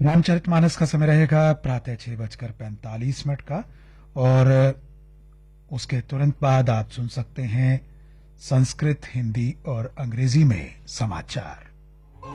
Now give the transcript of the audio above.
रामचरितमानस का समय रहेगा प्रातः 6:45 का और उसके तुरंत बाद आप सुन सकते हैं संस्कृत, हिंदी और अंग्रेजी में समाचार।